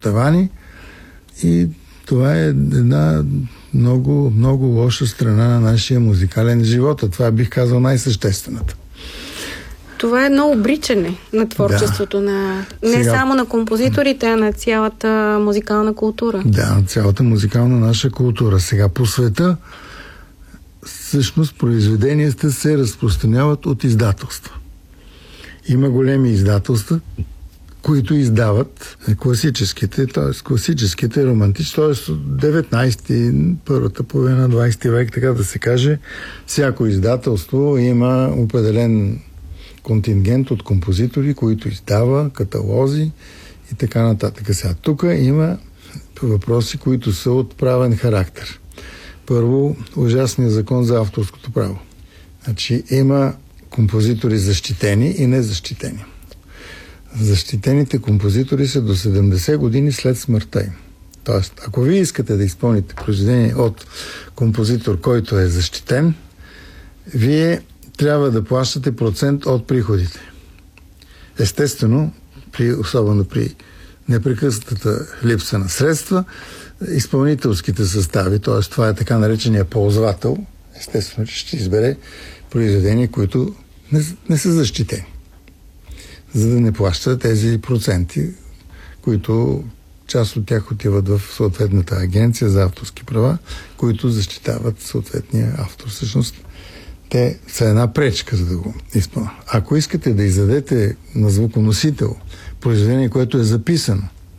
тавани и това е една много, много лоша страна на нашия музикален живот. А това бих казал най-съществената. Това е едно обричане на творчеството, не само на композиторите, а на цялата музикална култура. Да, на цялата музикална наша култура. Сега по света всъщност произведенията се разпространяват от издателства. Има големи издателства, които издават класическите романтични, т.е. 19-ти, първата половина, 20 век, така да се каже. Всяко издателство има определен контингент от композитори, които издава, каталози и така нататък. Сега, тук има въпроси, които са от правен характер. Първо, ужасният закон за авторското право. Значи, има композитори защитени и незащитени. Защитените композитори са до 70 години след смъртта им. Тоест, ако вие искате да изпълните произведение от композитор, който е защитен, вие трябва да плащате процент от приходите. Естествено, особено при непрекъснатата липса на средства, изпълнителските състави, т.е. това е така наречения ползвател, естествено, че ще избере произведения, които не са защитени, за да не плаща тези проценти, които част от тях отиват в съответната агенция за авторски права, които защитават съответния автор. Всъщност, те са една пречка, за да го изпълнят. Ако искате да издадете на звуконосител произведение, което е записано